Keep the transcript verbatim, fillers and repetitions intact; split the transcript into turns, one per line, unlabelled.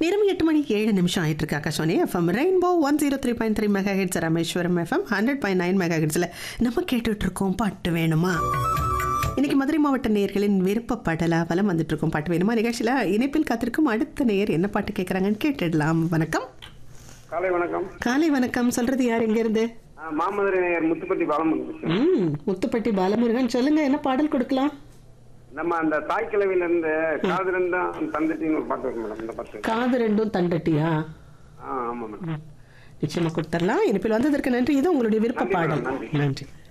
நேரம் எட்டு மணிக்கு ஏழு நிமிஷம் ஆயிட்டு இருக்கு. Akashvani FM rainbow one zero three point three mega heads, Rameswaram FM hundred point nine mega ஹெட்ஸில் நம்ம கேட்டுட்டு இருக்கோம் பாட்டு வேணுமா. இன்னைக்கு மதுரை மாவட்ட நேயர்களின் விருப்ப பாடலா வலம் வந்துட்டு இருக்கோம். பாட்டு வேணுமா நிகழ்ச்சியில் இணைப்பில் காத்திருக்கும் அடுத்த நேயர் என்ன பாட்டு கேட்குறாங்கன்னு கேட்டுடலாம். வணக்கம்.
காலை வணக்கம்.
காலை வணக்கம். சொல்றது யார், எங்க இருந்து?
மாமதுரை நேயர் முத்துப்பட்டி பாலமுருகன்.
ம் முத்துப்பட்டி பாலமுருகன், சொல்லுங்க என்ன பாடல் கொடுக்கலாம்?
நம்ம அந்த தாய் கிழவில இருந்து காது ரெண்டும் தந்தட்டின்னு ஒரு பாட்டு இருக்கு மேடம். இந்த பாட்டு
காது ரெண்டும் தண்டட்டியா?
ஆமா மேடம்.
நிச்சயமா கொடுத்துடலாம். இனிப்பில் வந்ததற்கு நன்றி. இது உங்களுடைய விருப்ப பாடல். நன்றி.